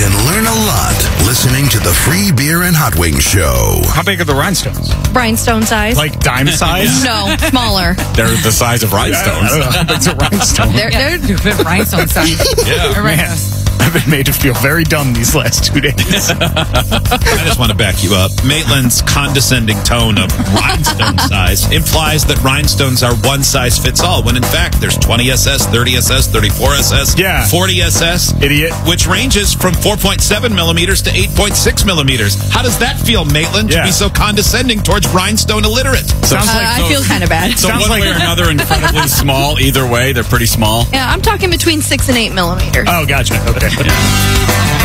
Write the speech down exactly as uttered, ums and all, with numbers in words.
can learn a lot listening to the Free Beer and Hot Wings Show. How big are the rhinestones? Rhinestone size? Like dime size? No, smaller. They're the size of rhinestones. I don't know how big's a rhinestone. They're, Yeah, they're, they're rhinestone size. Yeah, They're man. rhinestones. I've been made to feel very dumb these last two days. I just want to back you up. Maitland's condescending tone of rhinestone size implies that rhinestones are one size fits all, when in fact there's twenty S S, thirty S S, thirty-four S S, Yeah. forty S S, Idiot. which ranges from four point seven millimeters to eight point six millimeters. How does that feel, Maitland, Yeah. to be so condescending towards rhinestone illiterate? Sounds uh, like I feel kind of bad. So Sounds one like- way or another, incredibly small. Either way, they're pretty small. Yeah, I'm talking between six and eight millimeters. Oh, gotcha. Okay.